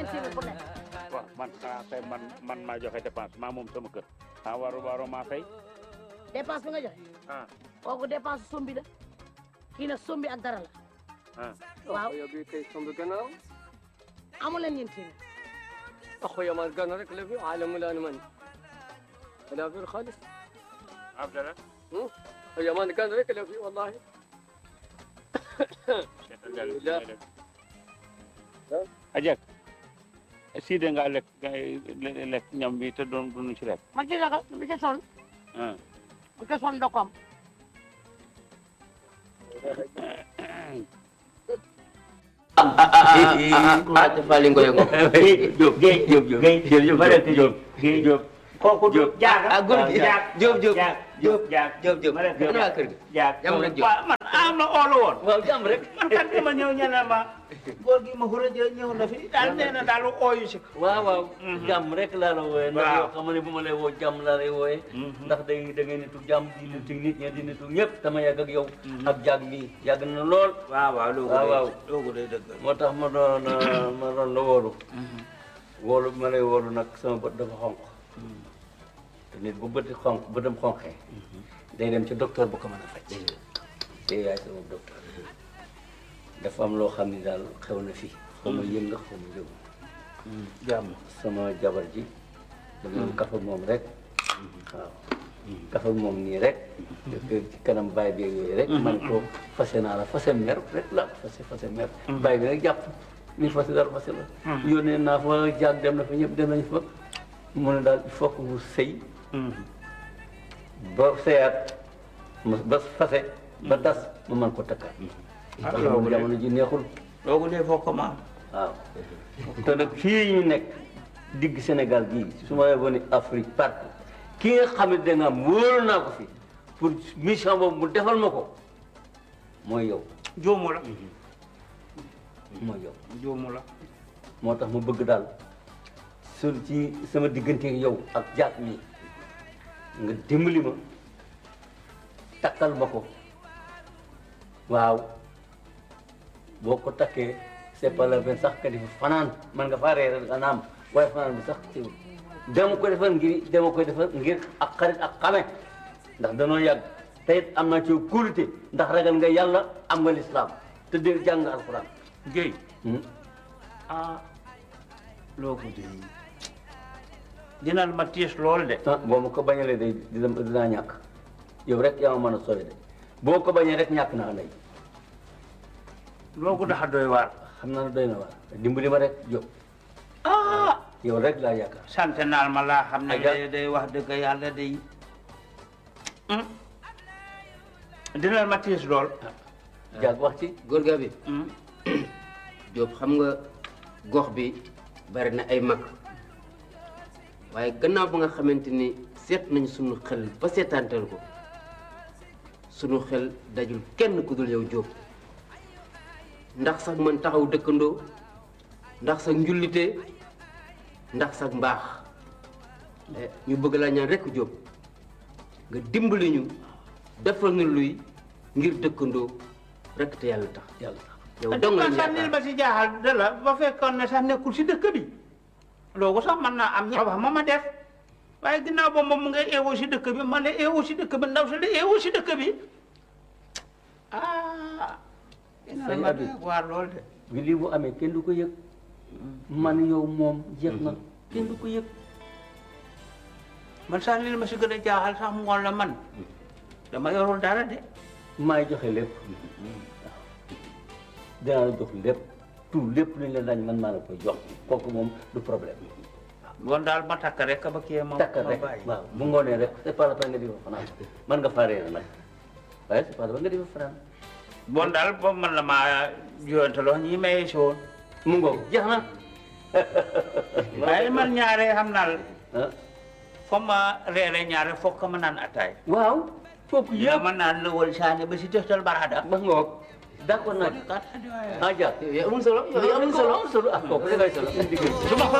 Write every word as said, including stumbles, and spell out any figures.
ñeent téeméer bu nekk. waaw man xanaa tey man man maa joxe dépense maa moom sama kër. ah waru waru maa fay. dépense bi nga joxe. ah kooku dépense sombi la kii nag sombi ak dara la. ah waaw yow bii kay sombi gën a raw. amu leen ñeent téeméer. أخويا ما كان رك له في عالم ولا من ولا في خالص Abdallah. أخويا ما كان رك له في والله لا Ajak si de nga lekk lekk ñam bi te doon duñu ci rek. ma ci ragal ma ci sonn. ah ma ci sonn dokom. Ate Fally Ngoye Ngom. Diop Guèye Diop Diop Diop Diop Diop Diop Diop kooku Diop jaaga ah góor gi Diop Diop Diop Diop Diop Diop ana waa kër gi. jaag jàmm rek Diop. waaw man am na oolu woon waaw jàmm rek. man kat dama ñëw ñene ma góor gi ma xura jë ñëw na fi daal nee na daal ooyu si waaw waaw. jàmm rek laa la wooyee. ndax waaw yow xam nga ne bu ma lay woo jàmm laa lay wooyee. ndax da da ngay nitu jàmm di nitu nit ñi di nitu ñëpp dama yàgg ak yow. ak jaag bi yàgg na lool. waaw waaw loolu waaw waaw loolu day dëgg moo tax ma doon ma doon la wóolu. wóolu bi ma lay wóolu nag sama bët dafa xonq. te nit bu bëti xonq bëtam xonqee. day dem ci docteur bu ko mën a faj. te yaay sama docteur. dafa am loo xam ni daal xew na fii. xaw ma yëg nga xaw ma yëgu. jàmm sama jabar ji. dama doon kaf ak moom rek. waaw kaf ak moom nii rek. ci kanam baay bi yooyu rek. man ko fase naa la fase mer rek la fase fase mer. baay bi rek jàpp ni fase dara fase la. yónnee naa fa jaag dem na fa ñëpp dem nañu fa. mu ne daal il faut que mu sëy. ba seyaat ba fase ba tas ma mën ko takkaat. ah loolu jamono ji neexul. loolu de foog ko ma waaw te nag fii ñu nekk digg Sénégal gii su ma yeboo ni Afrique partout ki nga xam ne da nga am wóolu naa ko fi pour mission boobu mu defal ma ko mooy yow. juumu la mooy yow juumu la moo tax mu bëgg daal sur ci sama diggante yow ak jaat mi nga dimbali ma takkal ma ko waaw boo ko takkee c'est pas la peine sax ka di fanaan man nga faa reere nga naam waaye fanaan bi sax ci dama ko defal ngir dama koy defal ngir ak xarit ak xame ndax danoo yàgg te it am naa ci kóolute ndax ragal nga yàlla am nga lislaam te dégg jàng alxuraan. Guèye ah loo ko di dina ma tiis lool de. ah boo ma ko bañalee day dina dinaa ñàkk yow rek yaa ma mën a sori de boo ko bañee rek ñàkk naa ndey. loogu daxa doy waar. xam naa ne doy na waar dimbali ma rek Diop. ah yow rek laa yaakaar. sant naal ma laa xam ne Aja. day day wax dëgg yàlla day dina ma tiis lool. jaag wax ci. góor ga bi Diop xam nga gox bi bari na ay mag waaye gannaaw ba nga xamante ni seet nañ sunu xel ba seetaantal ko sunu xel dajul kenn ku dul yow Diop ndax sax man taxaw dëkkandoo ndax sax njullite ndax sax mbaax ñu bëgg laa ñaan rekk Diop nga dimbali ñu defal na luy ngir dëkkandoo rekk te yàlla tax yàlla yow dong la ñu sax nit yaakaar ba si jaaxal de la ba fekkoon ne sax nekkul si dëkk bi loolu sax mën naa am ña wax ma ma def waaye ginnaaw ba moom mu ngay eewoo si dëkk bi man la eewoo si dëkk bi ndaw si la eewoo si dëkk bi ah dina ma doy waar lool de bi lii bu amee kenn du ko yëg man yow moom jeex na kenn du ko yëg. man sax li ma si gën a jaaxal sax mu ngoon la man dama yorul dara de maay joxe lépp waaw dinaa la jox lépp tout lépp lu ñu la daañ man maa la koy jox kooku moom du problème. bon daal ma takk rek ba kii ma takk rek waaw bu ngoonee rek c'est pas la peine nga di fa fanaan man nga faa réer nag waaye c'est pas la peine nga di fa fanaan. bon daal boobu man la maa jiwantaloo ñi maye si woon mu ngoog jeex na. waaye man ñaare xam naa la ah comme ma reere ñaare foog ko ma naan ataay waaw foofu yaa yëpp ma naan la wol saane ba si textal barada ba ngoog d'accord naa ah ja yow amul solo yow amul solo solo ah kooku da ngay solo. su ma ko